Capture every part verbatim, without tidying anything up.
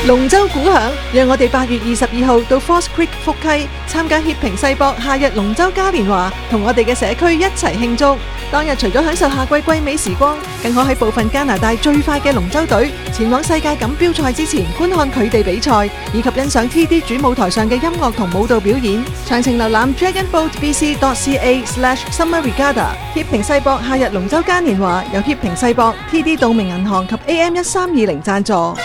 龍舟鼓響，讓我哋八月二十二號到 Falls Creek 福溪參加協平世博夏日龍舟嘉年華，同我哋嘅社區一齊慶祝。當日除咗享受夏季季美時光，更可喺部分加拿大最快嘅龍舟隊前往世界錦標賽之前觀看佢哋比賽，以及欣賞 T D 主舞台上嘅音樂同舞蹈表演。詳情瀏覽 dragon boat b c dot c a slash summer regatta。協平世博夏日龍舟嘉年華由協平世博、T D 道明銀行及 A M 一三二零贊助。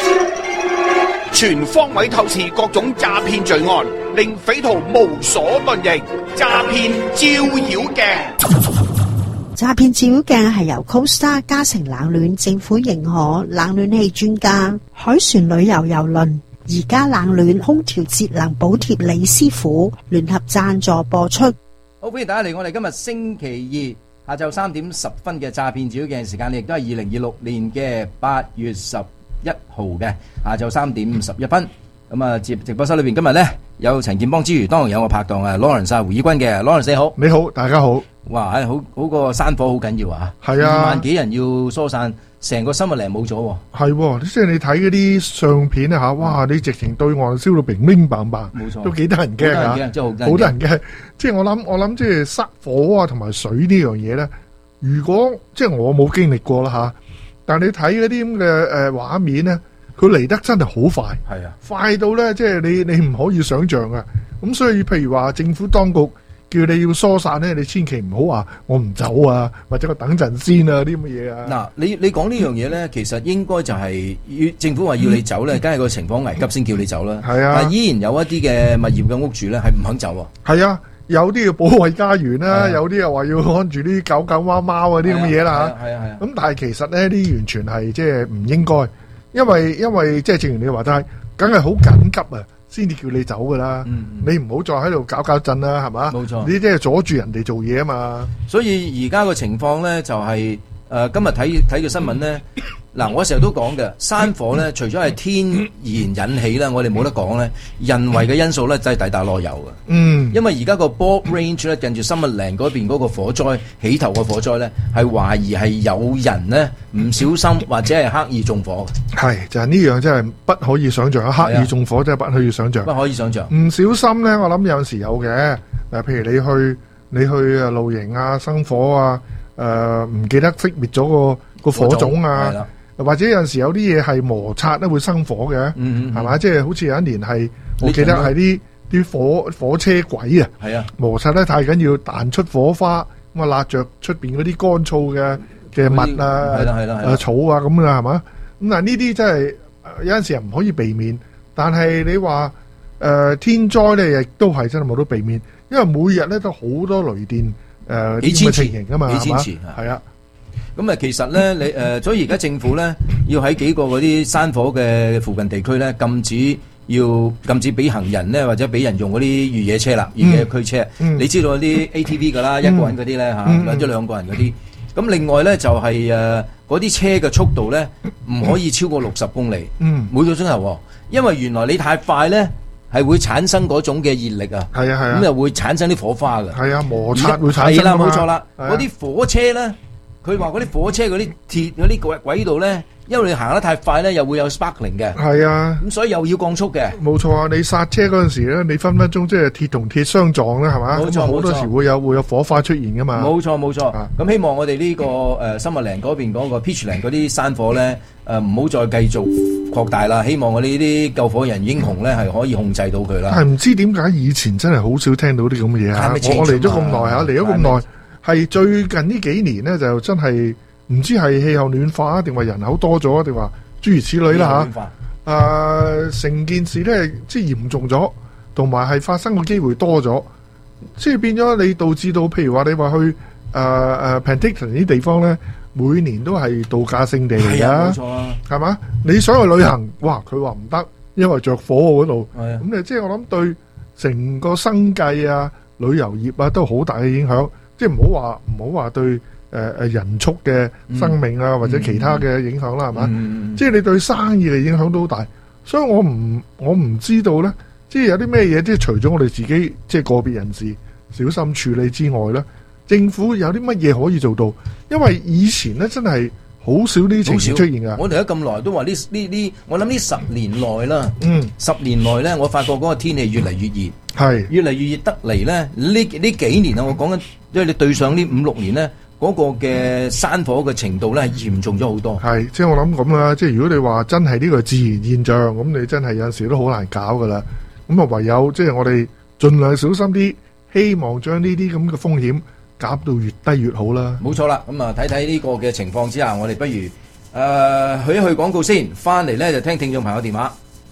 全方位透視各種詐騙罪案，令匪徒無所遁形。詐騙照妖鏡， 詐騙照妖鏡係由 Costa 嘉誠冷暖政府認可冷暖氣專家海船旅遊郵輪而家冷暖空調節能補貼李師傅聯合贊助播出。 好，歡迎大家嚟我哋今日星期二下晝三點十分嘅詐騙照妖鏡時間，亦都係二零二六年嘅八月十一號嘅下晝三點十一分。咁啊，直直播室裏邊今日咧有陳建邦之餘，當然有我拍檔啊 Lawrence 胡以軍嘅 Lawrence 你好。 你好，大家好。 哇，係好好個山火好緊要啊！ 係啊， 二萬幾人要疏散，成個新物嶺冇咗。 係，即係你睇嗰啲相片啊吓，哇！你直情對岸燒到明明白白， 冇錯， 都幾得人驚啊！ 真係好好得人驚。即係我諗，我諗即係失火啊，同埋水呢樣嘢咧。如果即係我冇經歷過啦吓，但係你睇嗰啲咁嘅誒畫面咧，佢嚟得真係好快。 係啊， 快到咧，即係你你唔可以想象啊！咁所以譬如話政府當局叫你要疏散咧，你千祈唔好話我唔走啊，或者我等陣先啊啲咁嘅嘢啊。 嗱，你你講呢樣嘢咧，其實應該就係要政府話要你走咧，梗係個情況危急先叫你走啦。 係啊， 但依然有一啲嘅物業嘅屋主咧係唔肯走喎。 係啊，有啲要保衛家園啦，有啲又話要看住啲狗狗貓貓啊啲咁嘅嘢啦嚇。係啊係啊。咁但係其實咧，呢完全係即係唔應該，因為因為即係正如你話齋，梗係好緊急啊，先至叫你走噶啦。嗯嗯，你唔好再喺度搞搞震啦，係嘛？冇錯，你即係阻住人哋做嘢啊嘛。 所以而家個情況咧就係、是、誒、呃、今日睇睇嘅新聞咧，嗱、嗯、我成日都講嘅山火咧，除咗係天然引起啦，我哋冇得講咧，人為嘅因素咧真係大大落油嘅。嗯，因為而家個 Bolt Range 咧近住新麥嶺嗰邊嗰個火災起頭個火災咧，係懷疑係有人咧唔小心或者係刻意縱火嘅。 係就係、是、呢樣真係不可以想象，刻意縱火真係不可以想象。 不可以想象。唔小心咧，我諗有陣時有嘅。嗱，譬如你去你去誒露營啊、生火啊，誒、呃、唔記得熄滅咗個個火種啊。或者有陣時有啲嘢係摩擦咧會生火嘅，係、嗯、嘛？即係、就是、好似有一年係，我記得係啲啲火火車軌啊，係啊，摩擦得太緊要彈出火花，咁啊焫着出邊嗰啲乾燥嘅嘅物啊，係啦係啦，誒草啊咁噶係嘛？咁嗱呢啲真係有陣時唔可以避免，但係你話誒、呃、天災咧亦都係真係冇得避免，因為每日咧都好多雷電誒呢啲情形噶嘛，係嘛？係啊。 咁啊，其實咧，你誒、呃，所以而家政府咧，要喺幾個嗰啲山火嘅附近地區咧，禁止要禁止俾行人咧，或者俾人用嗰啲越野車啦，越野驅車。嗯、你知道啲 A T V 噶啦，嗯、一個人嗰啲咧嚇，或者兩個人嗰啲。咁另外咧就係誒嗰啲車嘅速度咧，唔可以超過六十公里，嗯、每個鐘頭。因為原來你太快咧，係會產生嗰種嘅熱力啊。係啊係啊。咁又會產生啲火花㗎。係啊，摩擦會產生。係啦，冇錯啦。嗰啲火車咧。佢話嗰啲火車嗰啲鐵嗰啲軌軌道咧，因為你行得太快咧，又會有 sparkling 嘅。係啊，咁所以又要降速嘅。冇錯啊！你剎車嗰陣時咧，你分分鐘即係鐵同鐵相撞啦，係嘛？冇錯，好多時會有會有火花出現噶嘛。冇錯冇錯。咁、啊、希望我哋呢、這個誒新麥嶺嗰邊嗰個 Peachland 嗰啲山火咧，誒唔好再繼續擴大啦。希望我哋呢啲救火人英雄咧係可以控制到佢啦。係唔知點解以前真係好少聽到啲咁嘅嘢啊！我我嚟咗咁耐嚇，嚟咗咁耐。係最近呢幾年咧，就真係唔知係氣候暖化定話人口多咗，定話諸如此類啦吓。誒，成件事咧即係嚴重咗，同埋係發生嘅機會多咗，即係變咗你導致到，譬如話你話去誒誒、呃、Penticton 呢啲地方咧，每年都係度假勝地嚟噶，冇錯啊，係嘛？你想去旅行，哇！佢話唔得，因為着火嗰度。係啊，咁你即係我諗對成個生計啊、旅遊業啊都好大嘅影響。即係唔好話唔好話對誒誒、呃、人畜嘅生命啊、嗯、或者其他嘅影響啦，係、嗯、嘛？嗯、即係你對生意嘅影響都好大，所以我唔我唔知道咧，即係有啲咩嘢，即係除咗我哋自己即係個別人士小心處理之外咧，政府有啲乜嘢可以做到？因為以前咧真係好少呢啲情形出現㗎。 我哋喺咁耐都話呢呢呢，我諗呢十年內啦， 嗯， 十年內咧，我發覺嗰個天氣越嚟越熱， 係越嚟越熱得嚟咧。呢呢幾年啊，我講緊，因為你對上呢五六年咧，嗰、那個嘅山火嘅程度咧係嚴重咗好多。 係，即係我諗咁啦。即係如果你話真係呢個自然現象，咁你真係有陣時都好難搞噶啦。咁啊，唯有即係我哋盡量小心啲，希望將呢啲咁嘅風險減到越低越好啦。 冇錯啦，咁啊睇睇呢個嘅情況之下，我哋不如誒、呃、去一去廣告先，翻嚟咧就聽聽眾朋友電話。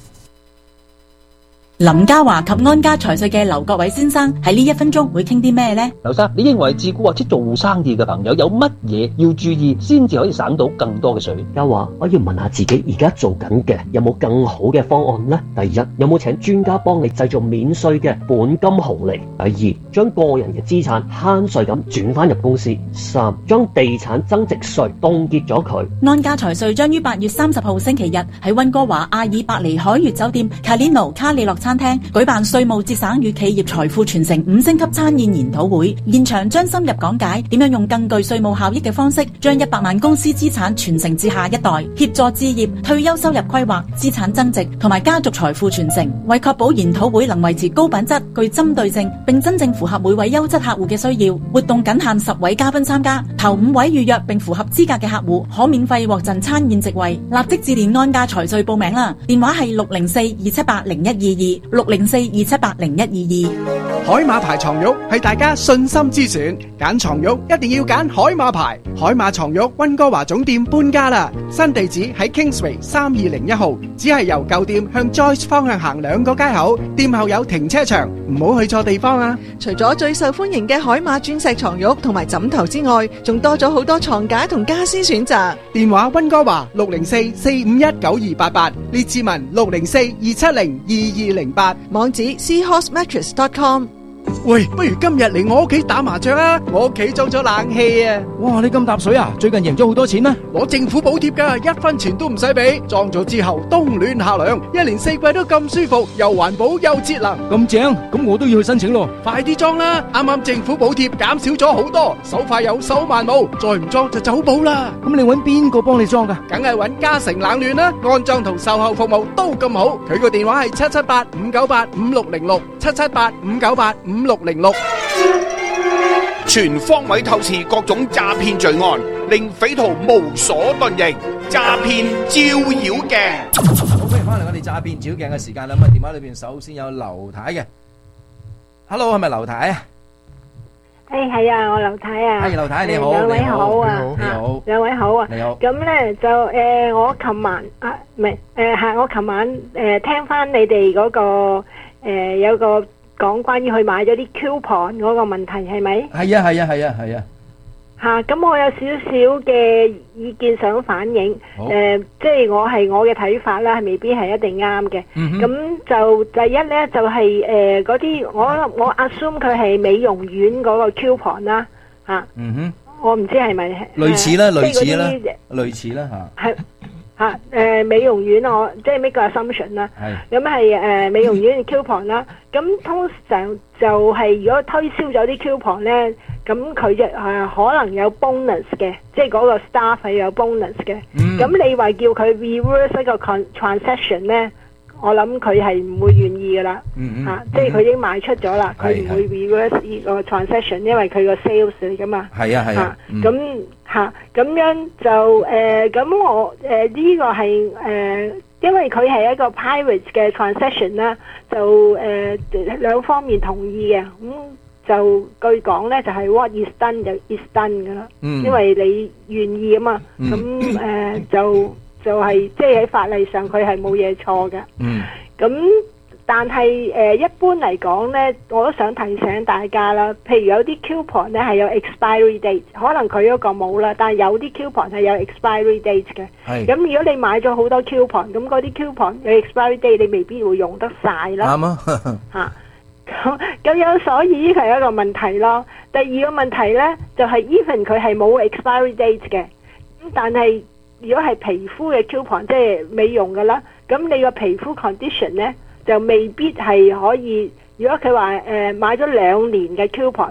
林家華及安家財稅嘅劉國偉先生喺呢一分鐘會傾啲咩呢？ 劉生，你認為自雇或者做生意嘅朋友有乜嘢要注意，先至可以省到更多嘅稅？ 家華，我要問下自己而家做緊嘅有冇更好嘅方案呢？第一，有冇請專家幫你製造免稅嘅本金紅利？第二，將個人嘅資產慳稅咁轉翻入公司。三，將地產增值稅凍結咗佢。 安家財稅將於八月三十號星期日喺溫哥華阿爾伯尼海悅酒店卡列諾卡里諾餐廳舉辦稅務節省與企業財富傳承五星級餐宴研討會，現場將深入講解點樣用更具稅務效益嘅方式，將一百萬公司資產傳承至下一代，協助置業、退休收入規劃、資產增值同埋家族財富傳承。為確保研討會能維持高品質、具針對性，並真正符合每位優質客戶嘅需要，活動僅限十位嘉賓參加，頭五位預約並符合資格嘅客戶可免費獲贈餐宴席位。立即致電安家財稅報名啦，電話係六零四二七八零一二二六零四二七八零一二二。 海馬牌床褥係大家信心之選，揀床褥一定要揀海馬牌。海馬床褥溫哥華總店搬家啦，新地址喺 Kingsway 三二零一號，只係由舊店向 Joyce 方向行兩個街口，店後有停車場，唔好去錯地方啊！ 除咗最受歡迎嘅海馬鑽石床褥同埋枕頭之外，仲多咗好多床架同家私選擇。 電話溫哥華六零四四五一九二八八，列志文六零四二七零二二零八， 網址 seahorse mattress dot com。 喂，不如今日嚟我屋企打麻雀啊！我屋企裝咗冷氣啊！ 哇，你咁搭水啊？最近贏咗好多錢咩？ 攞政府補貼噶，一分錢都唔使俾。裝咗之後冬暖夏涼，一年四季都咁舒服，又環保又節能。 咁正，咁我都要去申請咯。 快啲裝啦！啱啱政府補貼減少咗好多，手快有手慢冇，再唔裝就走寶啦。 咁你揾邊個幫你裝噶？ 梗係揾嘉誠冷暖啦，安裝同售後服務都咁好。佢個電話係七七八五九八五六零六七七八五九八五六零六。 全方位透視各種詐騙罪案，令匪徒無所遁形。詐騙照妖鏡。 好，歡迎翻嚟我哋詐騙照妖鏡嘅時間啦。咁啊，電話裏邊首先有劉太嘅。Hello，係咪劉太啊？ 誒，係啊，我劉太啊。 係劉太，你好， 兩位好啊， 你好， 兩位好啊， 你好。 咁咧就誒，我琴晚啊，唔係誒，係我琴晚誒聽翻你哋嗰個誒有個講關於去買咗啲 coupon 嗰個問題係咪？ 係啊，係啊，係啊，係啊。 吓，咁我有少少嘅意見想反映，誒，即係我係我嘅睇法啦，係未必係一定啱嘅。咁就第一咧，就係誒嗰啲我我 assume 佢係美容院嗰個 coupon 啦，吓。嗯哼。我唔知係咪類似啦，類似啦，類似啦吓。 係吓誒美容院我即係 make 個 assumption 啦。係。咁係誒美容院嘅 coupon 啦，咁通常就係如果推銷咗啲 coupon 咧。咁佢就誒可能有 bonus 嘅，即係嗰個 staff 係有 bonus 嘅。咁、嗯、你話叫佢 reverse 一個 transaction 咧，我諗佢係唔會願意噶啦。嗯嚇、啊，即係佢已經賣出咗啦，佢、嗯、唔會 reverse 呢個 transaction，因為佢個 sales 嚟噶嘛。係啊係啊。咁嚇咁樣就誒，咁、呃、我誒呢、呃這個係誒、呃，因為佢係一個 private 嘅 transaction 啦，就誒、呃、兩方面同意嘅咁。嗯就據講咧，就係、是、what is done 就 is done 噶啦，嗯、因為你願意啊嘛，咁誒、嗯呃、就就係即係喺法例上佢係冇嘢錯嘅。咁、嗯、但係誒、呃、一般嚟講咧，我都想提醒大家啦，譬如有啲 coupon 咧係有 expiry date， 可能佢嗰個冇啦，但係有啲 coupon 係有 expiry date 嘅。咁如果你買咗好多 coupon， 咁嗰啲 coupon 有 expiry date， 你未必會用得晒啦。啱啊，嚇。咁咁樣，所以呢個係一個問題咯。第二個問題呢，就係、是、even 佢係冇 expiry date 嘅，咁但係如果係皮膚嘅 coupon， 即係美容嘅啦，咁你個皮膚 condition 呢，就未必係可以。如果佢話誒買咗兩年嘅 coupon，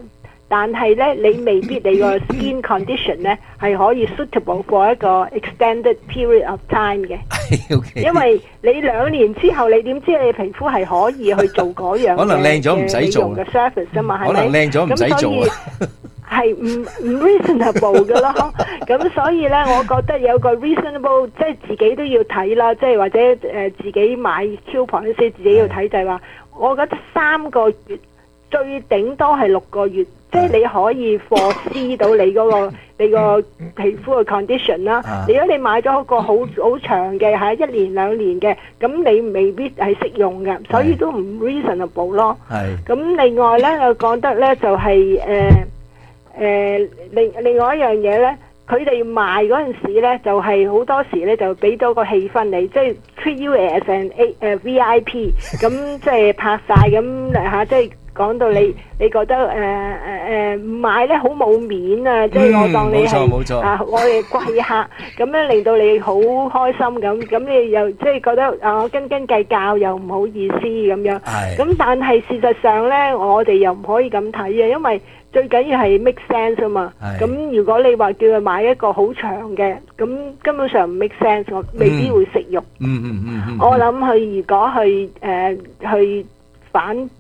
但係咧你未必你個 skin condition 咧係可以 suitable for 一個 extended period of time 嘅。 Okay. 因為你兩年之後你點知你皮膚係可以去做嗰樣可能靚咗唔使做嘅 service 啊嘛，係咪？ 可能靚咗唔使做啊。 係唔唔 reasonable 嘅咯，咁所以咧，我覺得有個 reasonable， 即係自己都要睇啦，即係或者誒、呃、自己買 coupon 嗰時自己要睇就係話，我覺得三個月最頂多係六個月，即係你可以 foresee 到你嗰、那個你個皮膚嘅 condition 啦。如果你買咗一個好好長嘅係一年兩年嘅，咁你未必係適用嘅，所以都唔 reasonable 咯。係。咁另外咧，我講得咧就係、是、誒。呃誒另另外一樣嘢咧，佢哋賣嗰陣時咧，就係、是、好多時咧就俾到個氣氛你，即係 treat you as an A 誒 V I P， 咁即係拍晒咁嚇，即係講到你你覺得誒誒誒唔買咧好冇面啊！即係我當你係啊，我哋貴客咁樣令到你好開心咁，咁你又即係覺得啊，我斤斤計較又唔好意思咁樣。咁但係事實上咧，我哋又唔可以咁睇啊，因為最緊要係 make sense 啊嘛，咁如果你話叫佢買一個好長嘅，咁根本上唔 make sense， 我未必會食肉。嗯嗯嗯嗯。我諗佢如果去誒去反誒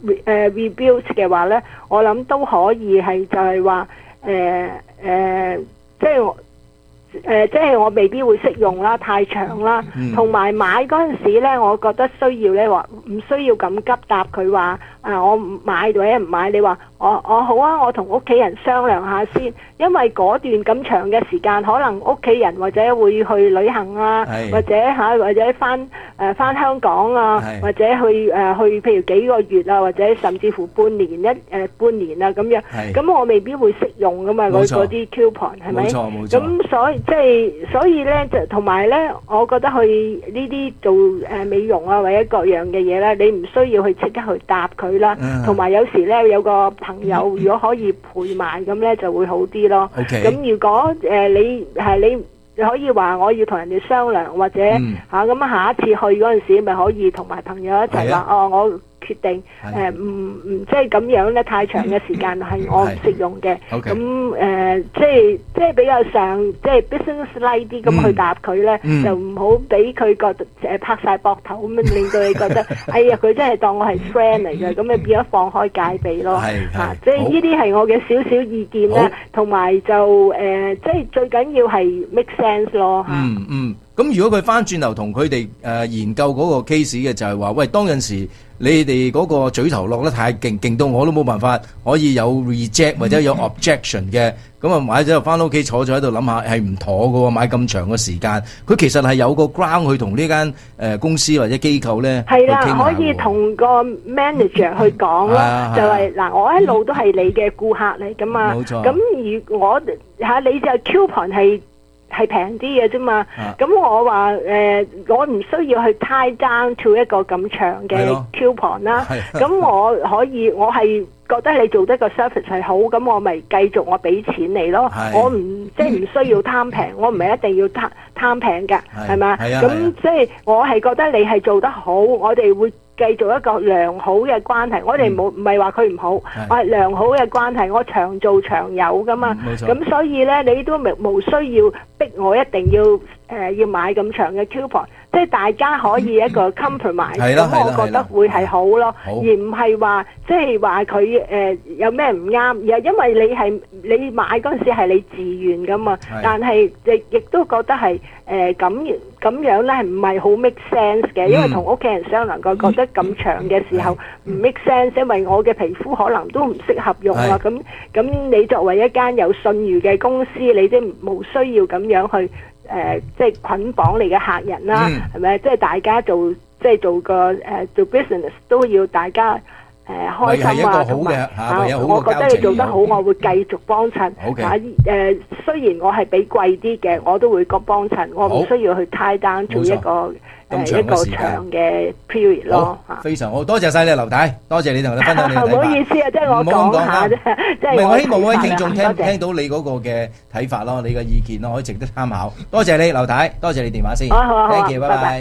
rebuild 嘅話咧，我諗都可以係就係話誒誒，即係我。誒、呃，即係我未必會適用啦，太長啦，同埋、嗯、買嗰陣時咧，我覺得需要咧話唔需要咁急答佢話啊，我唔買或者唔買，你話我我好啊，我同屋企人商量下先，因為嗰段咁長嘅時間，可能屋企人或者會去旅行啊，或者嚇、啊、或者翻誒翻香港啊，或者去誒、呃、去譬如幾個月啊，或者甚至乎半年一誒、呃、半年啊咁樣，咁我未必會適用噶嘛，嗰嗰啲 coupon 係咪？冇錯冇錯。咁所以即係所以咧，就同埋咧，我覺得去呢啲做誒美容啊或者各樣嘅嘢咧，你唔需要去即刻去答佢啦。同埋、嗯、有時咧，有個朋友如果可以陪埋咁咧，就會好啲咯。咁 Okay. 如果誒、呃、你係你可以話我要同人哋商量，或者嚇咁、嗯啊、下一次去嗰陣時，咪可以同埋朋友一齊話、啊、哦我。決定誒唔唔即係咁樣咧，太長嘅時間係我唔適用嘅。咁誒、呃、即係即係比較上即係 business like 啲咁去答佢咧，嗯、就唔好俾佢覺得誒拍晒膊頭咁樣，令到你覺得哎呀佢真係當我係 friend 嚟嘅，咁你變咗放開戒備咯。嚇、啊，即係呢啲係我嘅少少意見啦，同埋就誒、呃、即係最緊要係 make sense 咯。 嗯嗯。咁如果佢翻轉頭同佢哋誒研究嗰個 case 嘅就係話，喂，當陣時你哋嗰個嘴頭落得太勁，勁到我都冇辦法可以有 reject 或者有 objection 嘅，咁啊買咗就翻屋企坐咗喺度諗下係唔妥㗎喎，買咁長嘅時間，佢其實係有個 ground 去同呢間誒公司或者機構咧係啦，可以同個 manager 去講咯，就係嗱，我一路都係你嘅顧客嚟㗎嘛，冇錯。咁如我嚇你就 coupon 係。係平啲嘅啫嘛，咁、啊、我話誒、呃，我唔需要去 tie down to 一個咁長嘅 coupon 啦，咁我可以，我係覺得你做得個 service 係好，咁我咪繼續我俾錢你咯，我唔即係唔需要貪平，我唔係一定要貪貪平㗎，係咪？咁即係我係覺得你係做得好，我哋會繼續一個良好嘅關係，我哋冇唔係話佢唔好，我係良好嘅關係，我長做長有噶嘛。咁所以咧，你都冇需要逼我一定要誒、呃、要買咁長嘅 coupon， 即係大家可以一個 compromise，咁、嗯、我覺得會係好咯，而唔係話即係話佢誒有咩唔啱，而係因為你係你買嗰陣時係你自願噶嘛，但係亦亦都覺得係誒咁咁樣咧係唔係好 make sense 嘅，因為同屋企人商量過覺得。咁長嘅時候唔 make sense，因為我嘅皮膚可能都唔適合用啦。咁咁你作為一間有信譽嘅公司，你即係冇需要咁樣去誒、呃，即係捆綁你嘅客人啦，係咪、嗯？即係大家做即係做個誒、呃、做 business 都要大家誒、呃、開心啊，同埋啊，我覺得你做得好，我會繼續幫襯。Okay. 啊誒、呃，雖然我係俾貴啲嘅，我都會個幫襯，我唔需要去 tie down 做一個。誒一個長嘅 period 咯， 非常好，多謝晒你劉太，多謝你同我哋分享你嘅睇法。 唔好意思啊，即係我講下啫，即係唔係我希望各位聽眾聽聽到你嗰個嘅睇法咯，你嘅意見咯，可以值得參考。多謝你劉太，多謝你電話先。 好好好， thank you，拜拜。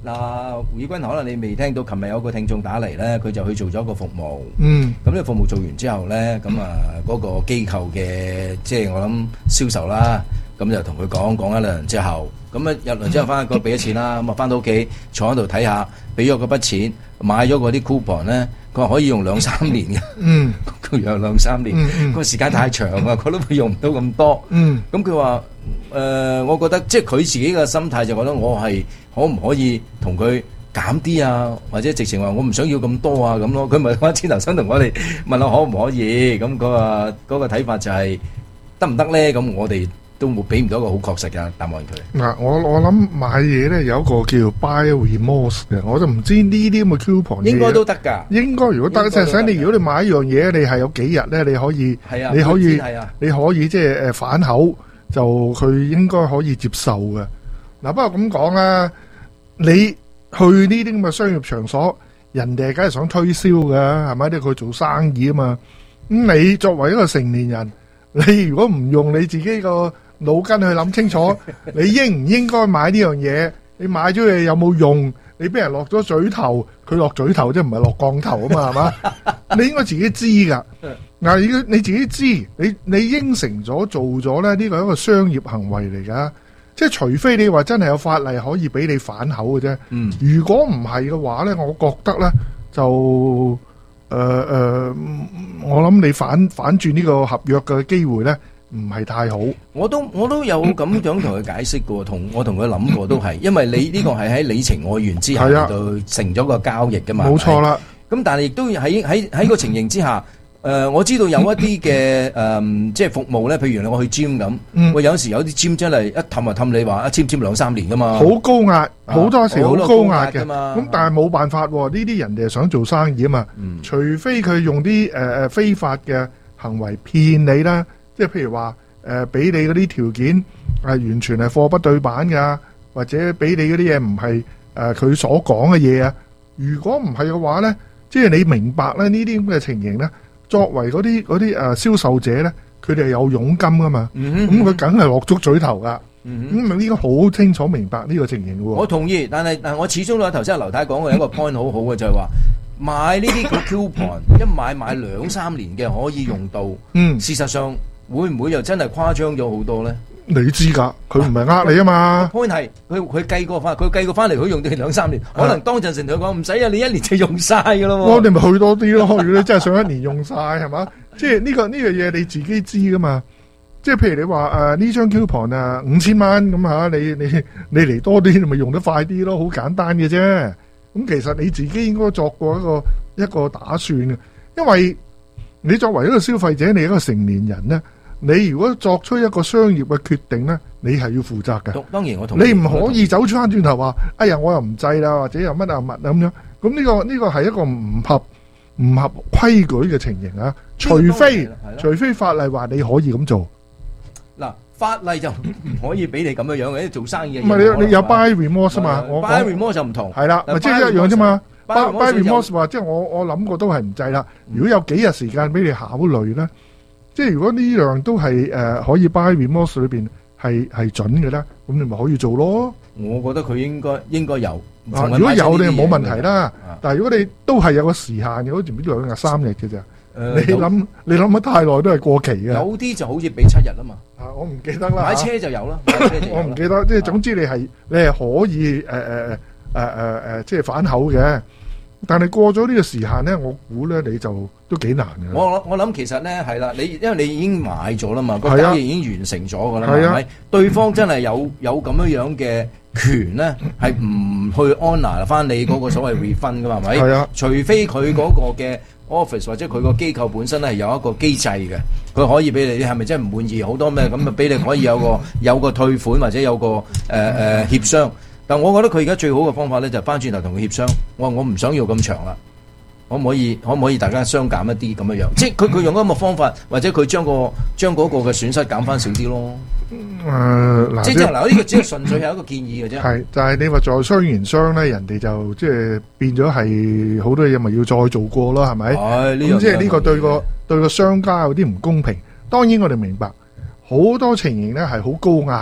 嗱，胡宇君，可能你未聽到，琴日有個聽眾打嚟咧，佢就去做咗個服務。 嗯。 咁呢個服務做完之後咧，咁啊嗰個機構嘅即係我諗銷售啦，咁就同佢講講一兩輪之後，咁啊入嚟之後翻個俾咗錢啦，咁啊翻到屋企坐喺度睇下，俾咗嗰筆錢買咗嗰啲 coupon 咧，佢話可以用兩三年嘅。 嗯。 佢用兩三年， 嗯個時間太長啊，佢都會用唔到咁多。 嗯。 咁佢話誒，我覺得即係佢自己嘅心態就覺得我係可唔可以同佢減啲啊，或者直情話我唔想要咁多啊咁咯。佢咪翻轉頭想同我哋問下可唔可以？咁嗰個嗰個睇法就係得唔得咧？咁我哋都冇俾唔到一個好確實嘅答案佢。 嗱，我我諗買嘢咧有一個叫 buy remorse 嘅，我就唔知呢啲咁嘅 coupon 應該都得㗎。 應該如果得，即係想你如果你買一樣嘢，你係有幾日咧，你可以， 係啊， 你可以， 係啊， 你可以即係誒反口，就佢應該可以接受嘅。嗱，不過咁講啦，你去呢啲咁嘅商業場所，人哋梗係想推銷嘅，係咪？你佢做生意啊嘛。咁你作為一個成年人，你如果唔用你自己個腦筋去諗清楚，你應唔應該買呢樣嘢？你買咗嘢有冇用？你俾人落咗嘴頭，佢落嘴頭即係唔係落降頭啊嘛？係嘛？你應該自己知噶。嗱，你你自己知，你你應承咗做咗咧，呢個係一個商業行為嚟噶。即係除非你話真係有法例可以俾你反口嘅啫。 嗯。如果唔係嘅話咧，我覺得咧就誒誒、呃呃，我諗你反反轉呢個合約嘅機會咧，唔係太好。 我都我都有咁樣同佢解釋過，同我同佢諗過都係，因為你呢個係喺你情我願之下嚟到成咗個交易噶嘛。 冇錯啦。 咁但係亦都喺喺喺個情形之下。誒、呃，我知道有一啲嘅誒，即係服務咧，譬如我去 gym 咁，嗯、我有時有啲 gym 真係一氹就氹你話一簽簽兩三年噶嘛， 好高壓，好、啊、多時好高壓嘅嘛。 咁但係冇辦法喎，呢啲人哋係想做生意啊嘛，嗯、除非佢用啲誒誒非法嘅行為騙你啦，即係譬如話誒俾你嗰啲條件係完全係貨不對版㗎，或者俾你嗰啲嘢唔係誒佢所講嘅嘢啊。如果唔係嘅話咧，即係你明白咧呢啲咁嘅情形咧。作為嗰啲嗰啲誒銷售者咧，佢哋係有佣金噶嘛，咁佢梗係落足嘴頭噶，咁咪應該好清楚明白呢個情形喎。 我同意，但係但係我始終都頭先阿劉太講嘅一個 point 好好嘅就係話買呢啲個 coupon 一買買兩三年嘅可以用到， 嗯， 事實上會唔會又真係誇張咗好多咧？ 你知㗎，佢唔係呃你啊嘛。 point 係佢佢計過翻，佢計過翻嚟，佢用到兩三年，可能當陣時同佢講唔使啊，你一年就用晒㗎咯喎。 我哋咪去多啲咯，如果你真係想一年用晒係嘛？即係呢個呢樣嘢你自己知㗎嘛。即係譬如你話誒呢張 coupon 啊五千蚊咁嚇，你你你嚟多啲，你咪用得快啲咯，好簡單嘅啫。咁其實你自己應該作過一個一個打算嘅，因為你作為一個消費者，你一個成年人咧。你如果作出一個商業嘅決定咧，你係要負責嘅。 當然我同意。 你唔可以走翻轉頭話，哎呀我又唔制啦，或者又乜啊乜啊咁樣。咁呢個呢個係一個唔合唔合規矩嘅情形啊。除非除非法例話你可以咁做。 嗱，法例就唔可以俾你咁樣樣嘅，做生意嘅。 唔係你你有 buy remorse 嘛？我 buy remorse 就唔同。 係啦，咪即係一樣啫嘛。buy buy remorse 話即係我我諗過都係唔制啦。如果有幾日時間俾你考慮咧？即係如果呢樣都係誒、呃、可以 buy remorse 裏邊係係準嘅咧，咁你咪可以做咯。 我覺得佢應該應該有。 啊、如果有你冇問題啦。啊、但係如果你都係有個時限嘅，好似唔知兩日三日嘅咋。你諗你諗得太耐都係過期嘅。 有啲就好似俾七日啊嘛。 啊，我唔記得啦。 買車就有啦。買車就有我唔記得，即係總之你係你係可以誒誒誒誒誒誒，即係反口嘅。但係過咗呢個時限咧，我估咧你就都幾難嘅。 我我諗其實咧係啦，你因為你已經買咗啦嘛，個交易已經完成咗噶啦，係咪？對方真係有有咁樣樣嘅權咧，係唔去 honour 翻你嗰個所謂 refund 噶嘛？係咪？係啊。除非佢嗰個嘅 office 或者佢個機構本身咧係有一個機制嘅，佢可以俾你，你係咪真係唔滿意好多咩咁啊？俾你可以有個有個退款或者有個誒誒、呃、協商。但我覺得佢而家最好嘅方法咧就係翻轉頭同佢協商，我話我唔想要咁長啦，可唔可以可唔可以大家相減一啲咁樣樣？即係佢佢用咁嘅方法，或者佢將個將嗰個嘅損失減翻少啲咯。誒、呃，嗱，即係嗱，呢個只係純粹係一個建議嘅啫。係，但係你話在商言商咧，人哋就即係變咗係好多嘢，咪要再做過咯，係咪？係，咁即係呢個對個對個商家有啲唔公平。當然我哋明白好多情形咧係好高壓。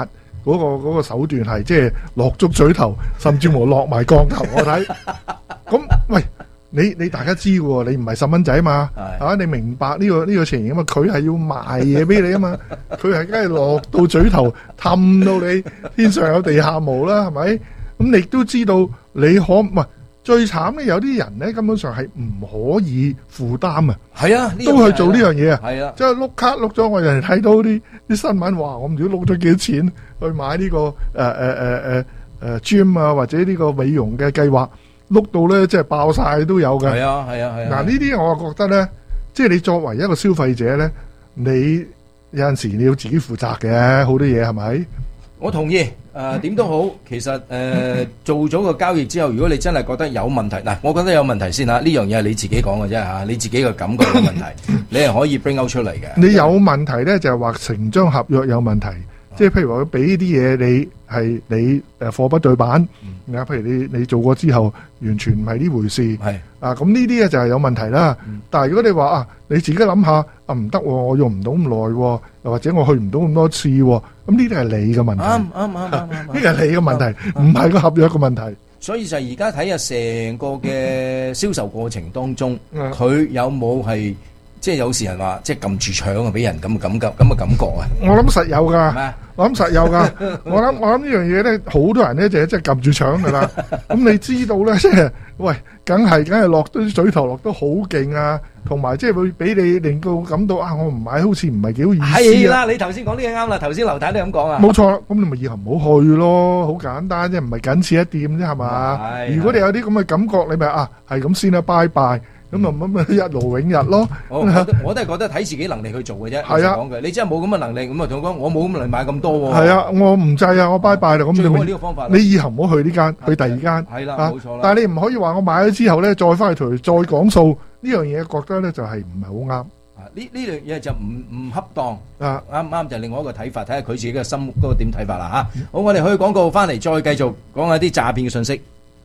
嗰、個嗰、個手段係即係落足嘴頭，甚至乎落埋降頭。我睇咁喂。你你大家知喎，你唔係十蚊仔嘛，啊你明白呢個呢個情形啊嘛，佢係要賣嘢俾你啊嘛，佢係梗係落到嘴頭氹到你天上有地下無啦，係咪？咁你都知道你可唔係最慘咧？有啲人咧根本上係唔可以負擔啊， 係啊， 都去做呢樣嘢啊， 係啊， 即係碌卡碌咗，我人哋睇到啲啲新聞話，我唔知碌咗幾多錢去買呢個誒誒誒誒誒 gym 啊或者呢個美容嘅計劃。碌到咧，即係爆晒都有嘅。係啊，係啊，係啊。 嗱，呢啲我覺得咧，即係你作為一個消費者咧，你有陣時你要自己負責嘅，好多嘢係咪？ 我同意。誒點都好，其實誒做咗個交易之後，如果你真係覺得有問題，嗱，我覺得有問題先嚇，呢樣嘢係你自己講嘅啫嚇，你自己嘅感覺有問題，你係可以 bring out 出嚟嘅。 你有問題咧，就係話成張合約有問題。即係譬如話佢俾啲嘢你係你誒貨不對版，啊、嗯，譬如你你做過之後完全唔係呢回事，係啊，咁呢啲咧就係有問題啦。嗯、但係如果你話啊，你自己諗下啊，唔得，我用唔到咁耐，又或者我去唔到咁多次，咁呢啲係你嘅問題。啱啱啱啱，呢個係你嘅問題，唔係個合約嘅問題。 所以就而家睇下成個嘅銷售過程當中，佢、嗯、有冇係？即係有時人話，即係撳住搶啊，俾人咁嘅感覺，咁嘅感覺啊！ 我諗實有噶，我諗實有噶。我諗我諗呢樣嘢咧，好多人咧就係即係撳住搶噶啦。咁你知道咧，即係喂，梗係梗係落啲嘴頭落得好勁啊，同埋即係會俾你令到感到啊，我唔買好似唔係幾好意思啊。 係啦，你頭先講呢嘢啱啦，頭先劉太都咁講啊。 冇錯啦，咁你咪以後唔好去咯，好簡單啫，唔係僅此一掂啫，係嘛？如果你有啲咁嘅感覺，你咪啊係咁先啦，拜拜。咁啊咁咪一勞永逸咯！ 我我都我都係覺得睇自己能力去做嘅啫。係啊，講嘅，你真係冇咁嘅能力，咁啊同我講，我冇咁嘅能力買咁多喎。係啊，我唔制啊，我拜拜啦。咁你咪呢個方法，你以後唔好去呢間，去第二間。係啦，冇錯啦。但係你唔可以話我買咗之後咧，再翻去同佢再講數呢樣嘢，覺得咧就係唔係好啱。 啊，呢呢樣嘢就唔唔恰當啊！啱啱就另外一個睇法，睇下佢自己嘅心嗰個點睇法啦嚇。好，我哋去廣告翻嚟，再繼續講下啲詐騙嘅信息。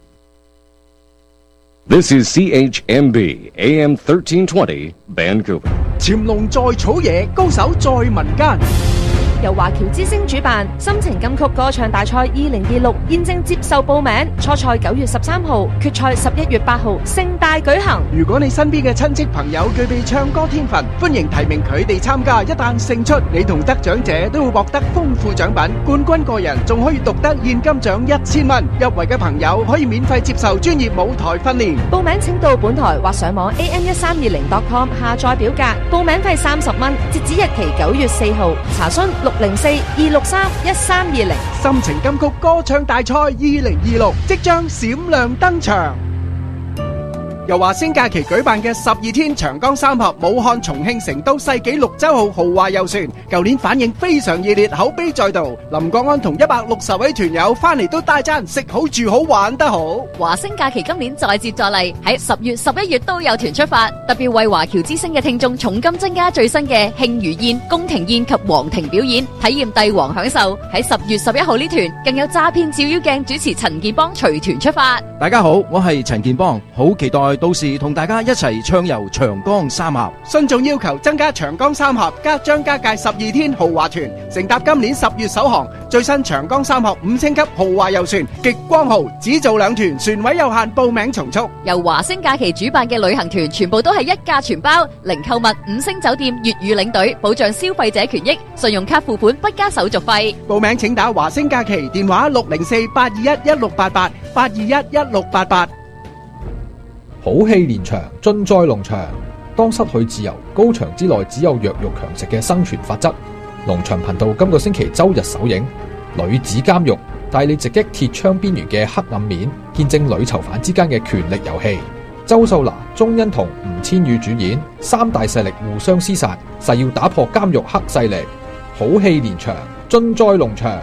This is C H M B A M thirteen twenty Vancouver。 潛龍在草野，高手在民間。 由華僑之星主辦心情金曲歌唱大賽二零二六現正接受報名，初賽九月十三號，決賽十一月八號，盛大舉行。 如果你身邊嘅親戚朋友具備唱歌天分，歡迎提名佢哋參加。一旦勝出，你同得獎者都會獲得豐富獎品，冠軍個人仲可以獨得現金獎一千蚊。入圍嘅朋友可以免費接受專業舞台訓練。 報名請到本台或上網 A M 一三二零 dot com 下載表格，報名費三十蚊，截止日期九月四號。查詢六零四二六三一三二零。 心情金曲歌唱大賽二零二六即將閃亮登場。由華星假期舉辦嘅十二天長江三峽武漢重慶成都世紀綠洲號豪華遊船，舊年反應非常熱烈，口碑再度。林國安同一百六十位團友翻嚟都大讚食好住好玩得好。 華星假期今年再接再厲，喺十月十一月都有團出發，特別為華僑之星嘅聽眾重金增加最新嘅慶餘宴、宮廷宴及皇庭表演，體驗帝王享受。喺十月十一號呢團更有詐騙照妖鏡主持陳建邦隨團出發。 大家好，我係陳建邦，好期待到時同大家一齊暢遊長江三峽。 信眾要求增加長江三峽加張家界十二天豪華團，乘搭今年十月首航最新長江三峽五星級豪華遊船極光號，只做兩團，船位有限，報名從速。 由華星假期主辦嘅旅行團全部都係一價全包，零購物五星酒店粵語領隊，保障消費者權益，信用卡付款不加手續費。 報名請打華星假期電話六零四八二一一六八八八二一一六八八。 好戲連場，盡在農場。當失去自由，高牆之內只有弱肉強食嘅生存法則。農場頻道今個星期周日首映《女子監獄》，帶你直擊鐵窗邊緣嘅黑暗面，見證女囚犯之間嘅權力遊戲。周秀娜、鐘欣桐、吳千語主演，三大勢力互相廝殺，誓要打破監獄黑勢力。好戲連場，盡在農場。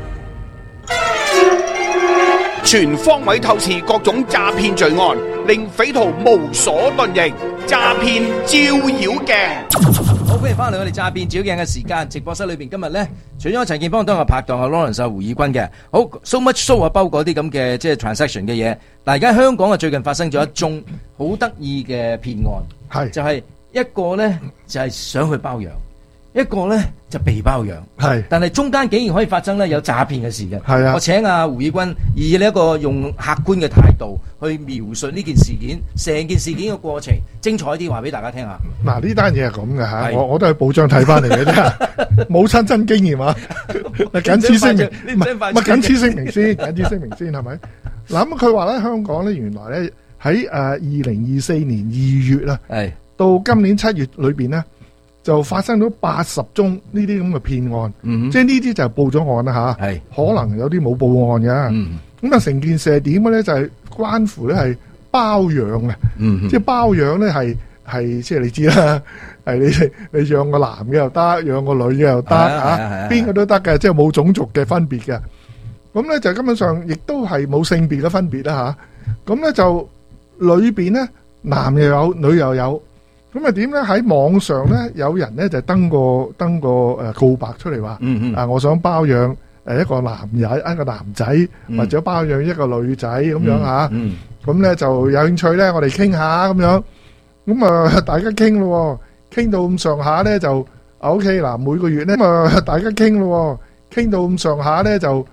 全方位透視各種詐騙罪案，令匪徒無所遁形。詐騙照妖鏡， 好歡迎翻嚟我哋詐騙照妖鏡嘅時間。直播室裏邊今日咧，除咗陳建邦當我拍檔阿 Lawrence 啊胡以軍嘅，好 so much so 啊包嗰啲咁嘅即係 transaction 嘅嘢。嗱而家香港啊最近發生咗一宗好得意嘅騙案，係就係、是、一個咧就係、是、想去包養。 一個咧就被包養， 係， 但係中間竟然可以發生咧有詐騙嘅事嘅。 係啊， 我請阿胡以軍以呢一個用客觀嘅態度去描述呢件事件，成件事件嘅過程，精彩啲話俾大家聽下。 嗱，呢單嘢係咁嘅嚇，我我都係報章睇翻嚟嘅啫，冇親身經驗啊。僅此聲明，唔係唔係僅此聲明先，僅此聲明先係咪？嗱咁佢話咧，香港咧原來咧喺誒二零二四年二月啦， 係到今年七月裏邊咧。就發生咗八十宗呢啲咁嘅騙案， 嗯、 即係呢啲就係報咗案啦吓，係可能有啲冇報案嘅。咁啊成件事係點嘅咧？就係、是、關乎咧係包養嘅， 嗯、 即係包養咧係係即係你知啦，係你你養個男嘅又得，養個女嘅又得啊，邊個都得嘅，即係冇種族嘅分別嘅。咁咧就根本上亦都係冇性別嘅分別啦吓。咁咧就裏邊咧男又有，女又有。咁啊點咧？喺網上咧，有人咧就登個登個誒告白出嚟話，啊我想包養誒一個男人一個男仔，或者包養一個女仔咁樣嚇。咁咧就有興趣咧，我哋傾下咁樣。咁啊大家傾咯，傾到咁上下咧就 OK 嗱，每個月咧咁啊大家傾咯，傾到咁上下咧就